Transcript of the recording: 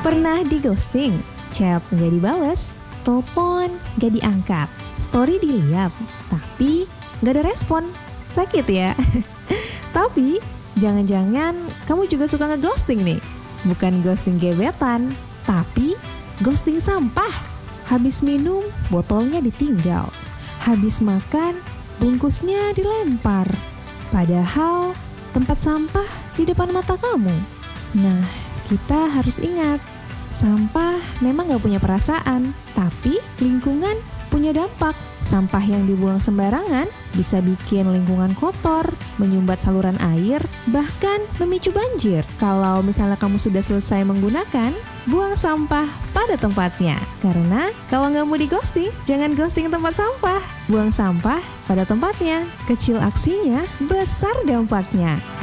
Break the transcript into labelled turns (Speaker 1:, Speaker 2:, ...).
Speaker 1: Pernah di ghosting, chat nggak dibales, telepon nggak diangkat, story dilihat, tapi nggak ada respon. Sakit ya? Tapi jangan-jangan kamu juga suka ngeghosting nih. Bukan ghosting gebetan, tapi ghosting sampah. Habis minum, botolnya ditinggal. Habis makan, bungkusnya dilempar. Padahal tempat sampah di depan mata kamu. Nah, kita harus ingat, sampah memang gak punya perasaan, tapi lingkungan punya dampak. Sampah yang dibuang sembarangan bisa bikin lingkungan kotor, menyumbat saluran air, bahkan memicu banjir. Kalau misalnya kamu sudah selesai menggunakan, buang sampah pada tempatnya. Karena kalau nggak mau di ghosting, jangan ghosting tempat sampah. Buang sampah pada tempatnya. Kecil aksinya, besar dampaknya.